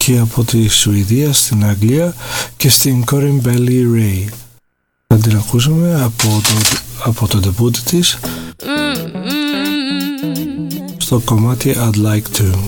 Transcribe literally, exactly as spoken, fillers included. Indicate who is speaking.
Speaker 1: συμμετοχή από τη Σουηδία στην Αγγλία και στην Corinne Bailey Rae. Θα την ακούσουμε από το, από το debut της στο κομμάτι I'd Like To.